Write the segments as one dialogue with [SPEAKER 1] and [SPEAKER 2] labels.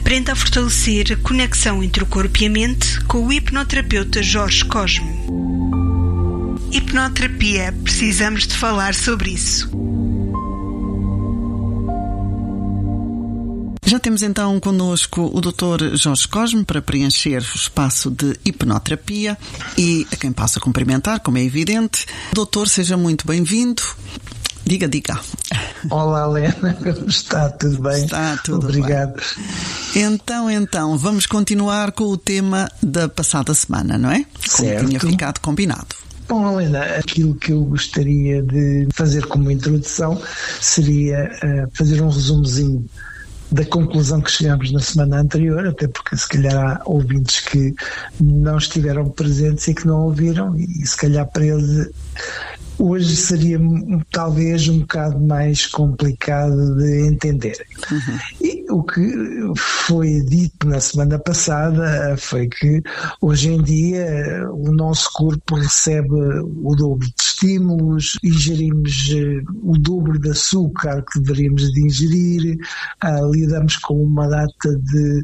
[SPEAKER 1] Aprenda a fortalecer a conexão entre o corpo e a mente com o hipnoterapeuta Jorge Cosme. Hipnoterapia, precisamos de falar sobre isso.
[SPEAKER 2] Já temos então connosco o Dr. Jorge Cosme para preencher o espaço de hipnoterapia e a quem passo a cumprimentar, como é evidente. Doutor, seja muito bem-vindo. Diga.
[SPEAKER 3] Olá, Helena, como está? Tudo bem?
[SPEAKER 2] Está tudo
[SPEAKER 3] Obrigado.
[SPEAKER 2] Bem. Então, vamos continuar com o tema da passada semana, não é?
[SPEAKER 3] Certo.
[SPEAKER 2] Como tinha ficado combinado.
[SPEAKER 3] Bom, Helena, aquilo que eu gostaria de fazer como introdução seria fazer um resumozinho da conclusão que chegamos na semana anterior, até porque se calhar há ouvintes que não estiveram presentes e que não ouviram, e se calhar para eles hoje seria talvez um bocado mais complicado de entender. Uhum. E o que foi dito na semana passada foi que hoje em dia o nosso corpo recebe o dobro de estímulos, ingerimos o dobro de açúcar que deveríamos de ingerir, lidamos com uma data de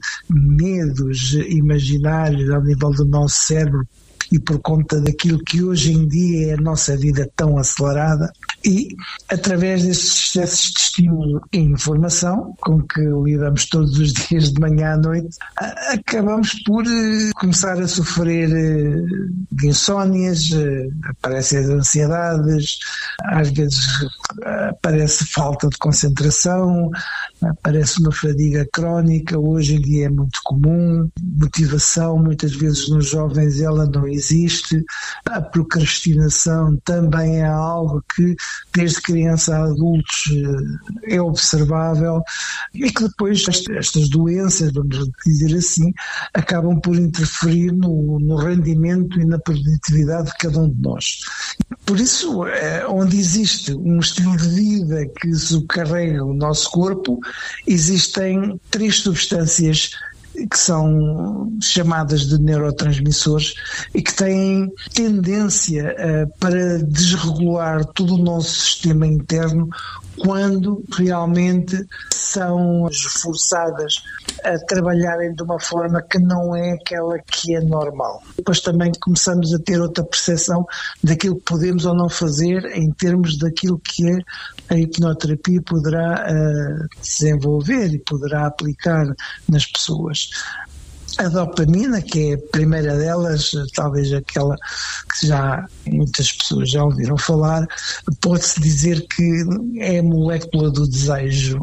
[SPEAKER 3] medos imaginários ao nível do nosso cérebro, e por conta daquilo que hoje em dia é a nossa vida tão acelerada, e através destes excessos de estímulo e informação com que lidamos todos os dias de manhã à noite, acabamos por começar a sofrer de insónias, aparecem as ansiedades, às vezes aparece falta de concentração, aparece uma fadiga crónica, hoje em dia é muito comum, motivação, muitas vezes nos jovens ela não existe, a procrastinação também é algo que desde criança a adultos é observável, e que depois estas doenças, vamos dizer assim, acabam por interferir no rendimento e na produtividade de cada um de nós. Por isso, onde existe um estilo de vida que subcarrega o nosso corpo, existem 3 substâncias que são chamadas de neurotransmissores e que têm tendência para desregular todo o nosso sistema interno quando realmente são esforçadas a trabalharem de uma forma que não é aquela que é normal. Depois também começamos a ter outra percepção daquilo que podemos ou não fazer em termos daquilo que a hipnoterapia poderá desenvolver e poderá aplicar nas pessoas. A dopamina, que é a primeira delas, talvez aquela que já muitas pessoas já ouviram falar, pode-se dizer que é a molécula do desejo.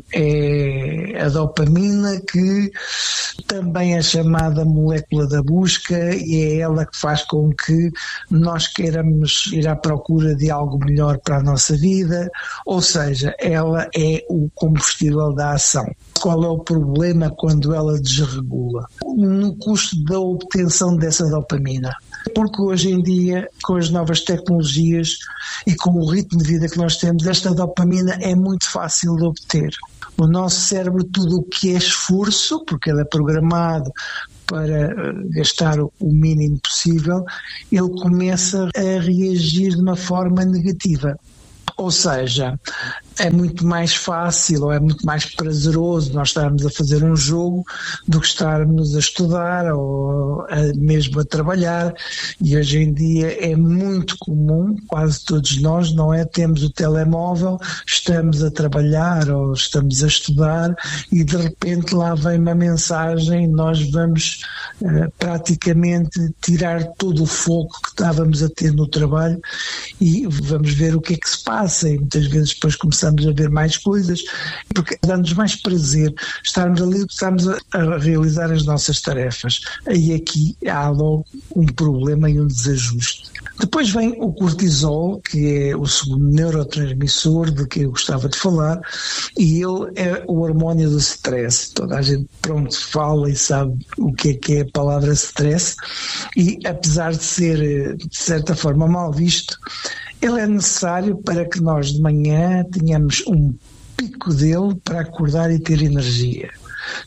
[SPEAKER 3] É a dopamina que também é chamada molécula da busca, e é ela que faz com que nós queiramos ir à procura de algo melhor para a nossa vida, ou seja, ela é o combustível da ação. Qual é o problema quando ela desregula? No custo da obtenção dessa dopamina. Porque hoje em dia, com as novas tecnologias e com o ritmo de vida que nós temos, esta dopamina é muito fácil de obter. O nosso cérebro, tudo o que é esforço, porque ele é programado para gastar o mínimo possível, ele começa a reagir de uma forma negativa. Ou seja, é muito mais fácil ou é muito mais prazeroso nós estarmos a fazer um jogo do que estarmos a estudar ou mesmo a trabalhar. E hoje em dia é muito comum, quase todos nós, não é? Temos o telemóvel, estamos a trabalhar ou estamos a estudar e de repente lá vem uma mensagem e nós vamos praticamente tirar todo o foco que estávamos a ter no trabalho e vamos ver o que é que se passa. E muitas vezes depois começamos a ver mais coisas, porque dá-nos mais prazer estarmos ali, estarmos a realizar as nossas tarefas. Aí aqui há logo um problema e um desajuste. Depois vem o cortisol, que é o segundo neurotransmissor de que eu gostava de falar, e ele é o hormônio do stress. Toda a gente fala e sabe o que é a palavra stress, e apesar de ser de certa forma mal visto, ele é necessário para que nós de manhã tenhamos um pico dele para acordar e ter energia.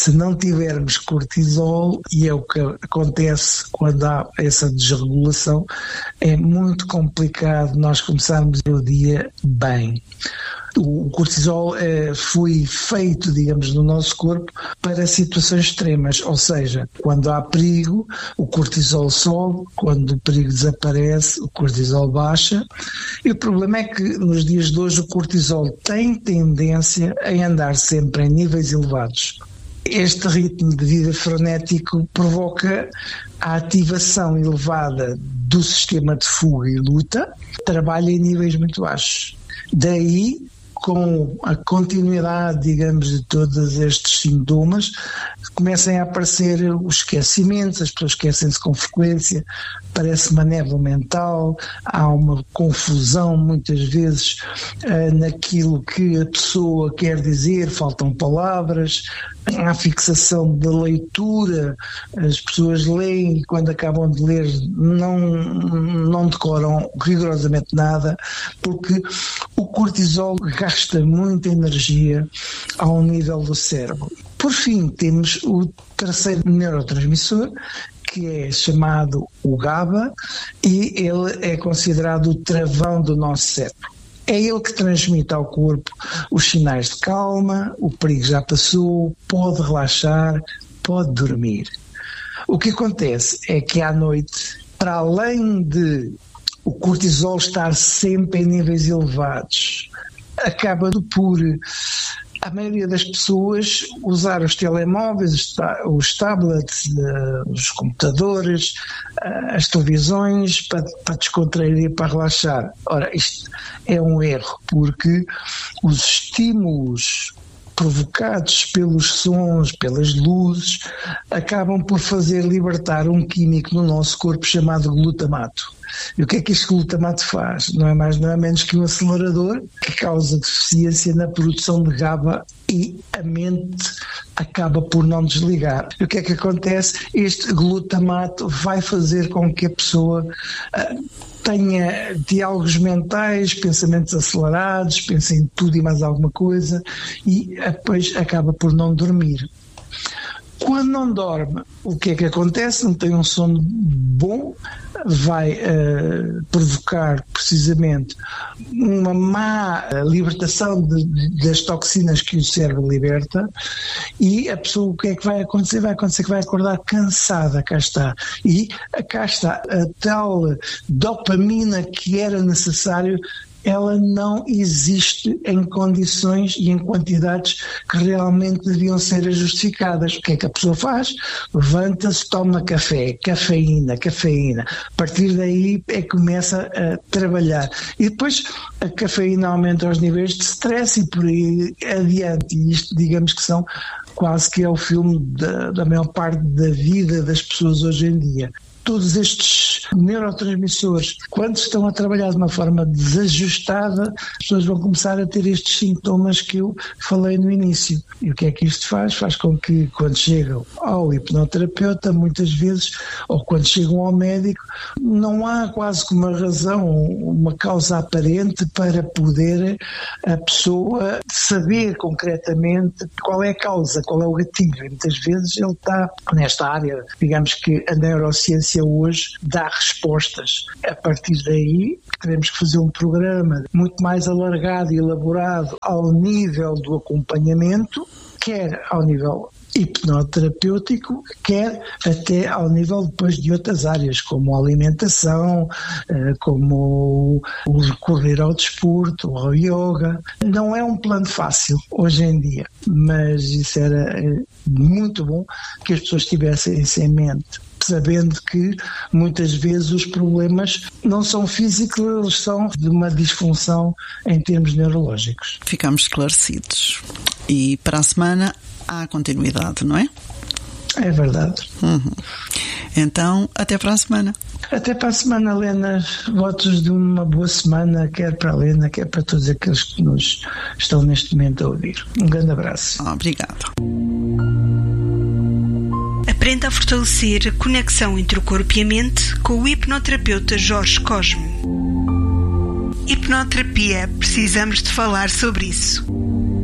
[SPEAKER 3] Se não tivermos cortisol, e é o que acontece quando há essa desregulação, é muito complicado nós começarmos o dia bem. O cortisol foi feito, digamos, no nosso corpo para situações extremas, ou seja, quando há perigo, o cortisol sobe, quando o perigo desaparece, o cortisol baixa, e o problema é que nos dias de hoje o cortisol tem tendência a andar sempre em níveis elevados. Este ritmo de vida frenético provoca a ativação elevada do sistema de fuga e luta, trabalha em níveis muito baixos. Daí, com a continuidade, digamos, de todos estes sintomas, começam a aparecer os esquecimentos, as pessoas esquecem-se com frequência, parece uma névoa mental, há uma confusão muitas vezes naquilo que a pessoa quer dizer, faltam palavras, há fixação da leitura, as pessoas leem e quando acabam de ler não decoram rigorosamente nada, porque o cortisol gasta muita energia ao nível do cérebro. Por fim, temos o terceiro neurotransmissor, que é chamado o GABA, e ele é considerado o travão do nosso cérebro. É ele que transmite ao corpo os sinais de calma, o perigo já passou, pode relaxar, pode dormir. O que acontece é que à noite, para além de o cortisol estar sempre em níveis elevados, acaba por a maioria das pessoas usar os telemóveis, os tablets, os computadores, as televisões para descontrair e para relaxar. Ora, isto é um erro, porque os estímulos provocados pelos sons, pelas luzes, acabam por fazer libertar um químico no nosso corpo chamado glutamato. E o que é que este glutamato faz? Não é mais não é menos que um acelerador que causa deficiência na produção de GABA e a mente acaba por não desligar. E o que é que acontece? Este glutamato vai fazer com que a pessoa tenha diálogos mentais, pensamentos acelerados, pense em tudo e mais alguma coisa e depois acaba por não dormir. Quando não dorme, o que é que acontece? Não tem um sono bom, vai provocar precisamente uma má libertação das toxinas que o cérebro liberta e a pessoa, o que é que vai acontecer? Vai acontecer que vai acordar cansada, cá está. E cá está, a tal dopamina que era necessário, ela não existe em condições e em quantidades que realmente deviam ser justificadas. O que é que a pessoa faz? Levanta-se, toma café, cafeína. A partir daí é que começa a trabalhar. E depois a cafeína aumenta os níveis de stress e por aí adiante. E isto, digamos que são quase que é o filme da maior parte da vida das pessoas hoje em dia. Todos estes neurotransmissores, quando estão a trabalhar de uma forma desajustada, as pessoas vão começar a ter estes sintomas que eu falei no início. E o que é que isto faz? Faz com que quando chegam ao hipnoterapeuta, muitas vezes, ou quando chegam ao médico, não há quase que uma razão, uma causa aparente para poder a pessoa saber concretamente qual é a causa, qual é o gatilho. E muitas vezes ele está nesta área, digamos que a neurociência hoje dá respostas. A partir daí, teremos que fazer um programa muito mais alargado e elaborado ao nível do acompanhamento, quer ao nível hipnoterapêutico, quer até ao nível depois de outras áreas, como a alimentação, como o recorrer ao desporto, ao yoga. Não é um plano fácil hoje em dia, mas isso era muito bom que as pessoas tivessem isso em mente, sabendo que muitas vezes os problemas não são físicos, eles são de uma disfunção em termos neurológicos.
[SPEAKER 2] Ficamos esclarecidos. E para a semana há continuidade, não é?
[SPEAKER 3] É verdade.
[SPEAKER 2] Então, até para a semana.
[SPEAKER 3] Até para a semana, Helena. Votos de uma boa semana, quer para a Helena, quer para todos aqueles que nos estão neste momento a ouvir. Um grande abraço.
[SPEAKER 2] Obrigado.
[SPEAKER 1] Aprenda a fortalecer a conexão entre o corpo e a mente com o hipnoterapeuta Jorge Cosme. Hipnoterapia, precisamos de falar sobre isso.